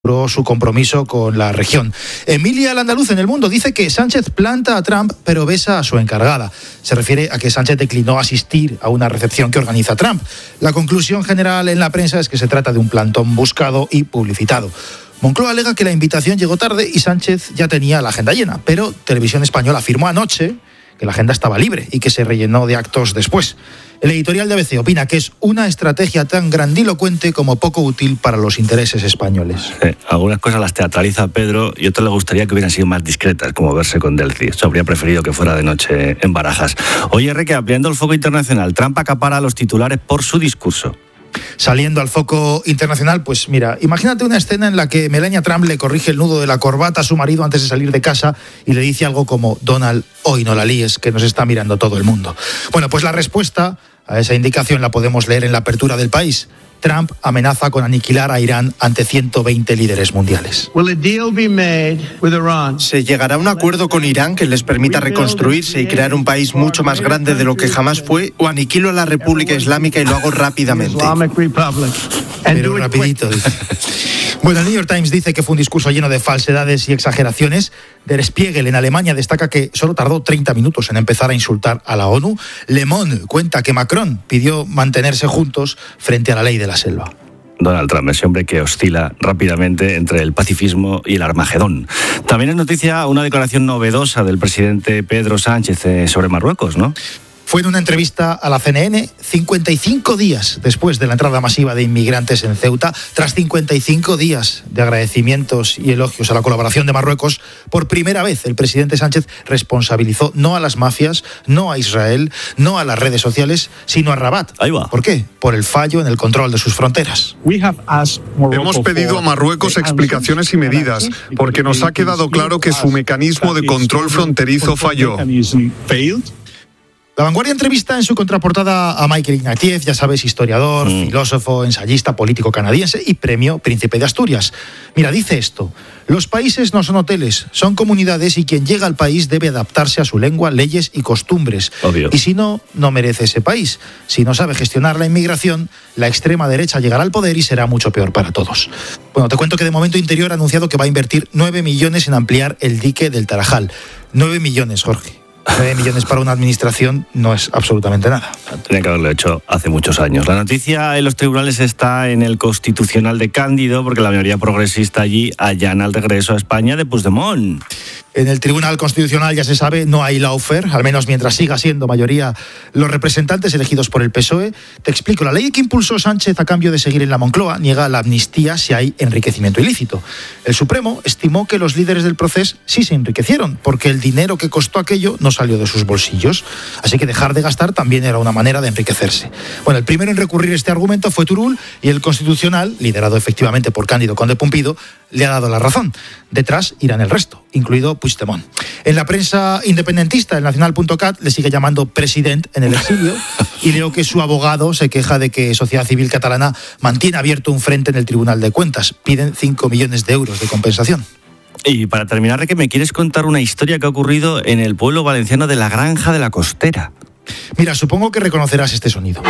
su compromiso con la región. Emilia Landaluz en El Mundo dice que Sánchez planta a Trump pero besa a su encargada. Se refiere a que Sánchez declinó asistir a una recepción que organiza Trump. La conclusión general en la prensa es que se trata de un plantón buscado y publicitado. Moncloa alega que la invitación llegó tarde y Sánchez ya tenía la agenda llena, pero Televisión Española afirmó anoche que la agenda estaba libre y que se rellenó de actos después. El editorial de ABC opina que es una estrategia tan grandilocuente como poco útil para los intereses españoles. Algunas cosas las teatraliza Pedro y otras le gustaría que hubieran sido más discretas, como verse con Delcy. Eso habría preferido que fuera de noche en Barajas. Oye, Reque, ampliando el foco internacional, Trump acapara los titulares por su discurso. Saliendo al foco internacional, pues mira, imagínate una escena en la que Melania Trump le corrige el nudo de la corbata a su marido antes de salir de casa y le dice algo como: Donald, hoy no la líes, que nos está mirando todo el mundo. Bueno, pues la respuesta a esa indicación la podemos leer en la apertura del País. Trump amenaza con aniquilar a Irán ante 120 líderes mundiales. ¿Se llegará a un acuerdo con Irán que les permita reconstruirse y crear un país mucho más grande de lo que jamás fue? ¿O aniquilo a la República Islámica y lo hago rápidamente? Pero rapidito, dice. Bueno, el New York Times dice que fue un discurso lleno de falsedades y exageraciones. Der Spiegel en Alemania destaca que solo tardó 30 minutos en empezar a insultar a la ONU. Le Monde cuenta que Macron pidió mantenerse juntos frente a la ley de la selva. Donald Trump, ese hombre que oscila rápidamente entre el pacifismo y el Armagedón. También es noticia una declaración novedosa del presidente Pedro Sánchez sobre Marruecos, ¿no? Fue en una entrevista a la CNN 55 días después de la entrada masiva de inmigrantes en Ceuta. Tras 55 días de agradecimientos y elogios a la colaboración de Marruecos, por primera vez el presidente Sánchez responsabilizó no a las mafias, no a Israel, no a las redes sociales, sino a Rabat. Ahí va. ¿Por qué? Por el fallo en el control de sus fronteras. Hemos pedido a Marruecos explicaciones y medidas, porque nos ha quedado claro que su mecanismo de control fronterizo falló. La Vanguardia entrevista en su contraportada a Michael Ignatieff, ya sabes, historiador, filósofo, ensayista, político canadiense y premio Príncipe de Asturias. Mira, dice esto: los países no son hoteles, son comunidades y quien llega al país debe adaptarse a su lengua, leyes y costumbres. Obvio. Y si no, no merece ese país. Si no sabe gestionar la inmigración, la extrema derecha llegará al poder y será mucho peor para todos. Bueno, te cuento que de momento Interior ha anunciado que va a invertir 9 millones en ampliar el dique del Tarajal. 9 millones, Jorge. 9 millones para una administración no es absolutamente nada. Tenía que haberlo hecho hace muchos años. La noticia en los tribunales está en el Constitucional de Cándido, porque la mayoría progresista allí allana el regreso a España de Puigdemont. En el Tribunal Constitucional, ya se sabe, no hay lawfare, al menos mientras siga siendo mayoría los representantes elegidos por el PSOE. Te explico, la ley que impulsó Sánchez a cambio de seguir en la Moncloa niega la amnistía si hay enriquecimiento ilícito. El Supremo estimó que los líderes del proceso sí se enriquecieron, porque el dinero que costó aquello no salió de sus bolsillos. Así que dejar de gastar también era una manera de enriquecerse. Bueno, el primero en recurrir este argumento fue Turull, y el Constitucional, liderado efectivamente por Cándido Conde Pumpido, le ha dado la razón. Detrás irán el resto, incluido Puigdemont. En la prensa independentista, el Nacional.cat le sigue llamando president en el exilio, y leo que su abogado se queja de que Sociedad Civil Catalana mantiene abierto un frente en el Tribunal de Cuentas. Piden 5 millones de euros de compensación. Y para terminar, que me quieres contar una historia que ha ocurrido en el pueblo valenciano de la Granja de la Costera. Mira, supongo que reconocerás este sonido.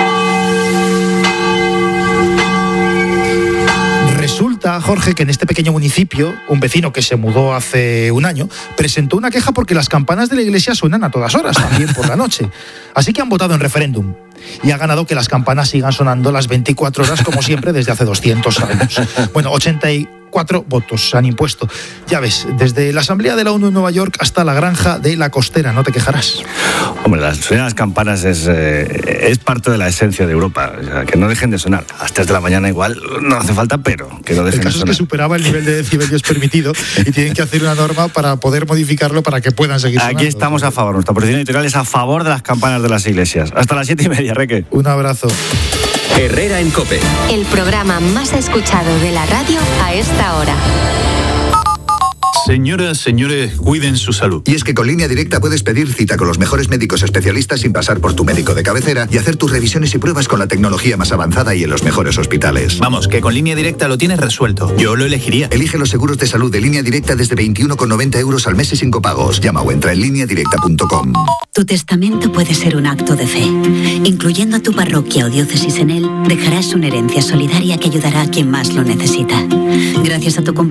Resulta, Jorge, que en este pequeño municipio, un vecino que se mudó hace un año presentó una queja porque las campanas de la iglesia suenan a todas horas, también por la noche. Así que han votado en referéndum y ha ganado que las campanas sigan sonando las 24 horas como siempre desde hace 200 años. Bueno, 84 votos se han impuesto. Ya ves, desde la Asamblea de la ONU en Nueva York hasta la Granja de la Costera, no te quejarás. Hombre, las campanas es parte de la esencia de Europa, o sea, que no dejen de sonar. A las 3 de la mañana igual no hace falta, pero que no dejen de sonar. El caso es que superaba el nivel de decibelios permitido y tienen que hacer una norma para poder modificarlo para que puedan seguir sonando. Aquí estamos a favor, nuestra posición editorial es a favor de las campanas de las iglesias. Hasta las 7:30, Reque. Un abrazo. Herrera en COPE. El programa más escuchado de la radio a esta hora. Señoras, señores, cuiden su salud. Y es que con Línea Directa puedes pedir cita con los mejores médicos especialistas sin pasar por tu médico de cabecera y hacer tus revisiones y pruebas con la tecnología más avanzada y en los mejores hospitales. Vamos, que con Línea Directa lo tienes resuelto. Yo lo elegiría. Elige los seguros de salud de Línea Directa desde 21,90 € al mes y sin copagos. Llama o entra en lineadirecta.com. Tu testamento puede ser un acto de fe. Incluyendo a tu parroquia o diócesis en él, dejarás una herencia solidaria que ayudará a quien más lo necesita. Gracias a tu